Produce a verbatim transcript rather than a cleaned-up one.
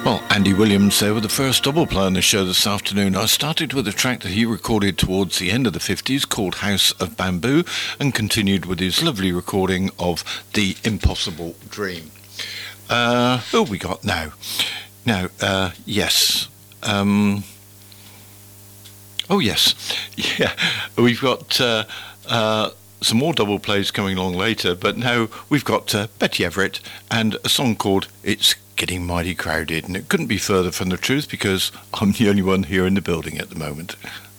Well, Andy Williams there with the first double play on the show this afternoon. I started with a track that he recorded towards the end of the fifties called House of Bamboo and continued with his lovely recording of The Impossible Dream. Uh, who have we got now? Now, uh, yes. Um, oh, yes. Yeah, we've got uh, uh, some more double plays coming along later, but now we've got uh, Betty Everett and a song called It's Getting Mighty Crowded, and it couldn't be further from the truth because I'm the only one here in the building at the moment.